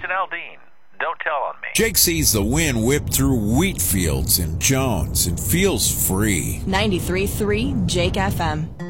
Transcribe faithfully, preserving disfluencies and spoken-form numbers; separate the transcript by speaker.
Speaker 1: Jason Aldean. Don't tell on me.
Speaker 2: Jake sees the wind whip through wheat fields in Jones and feels free.
Speaker 3: ninety-three point three Jake F M.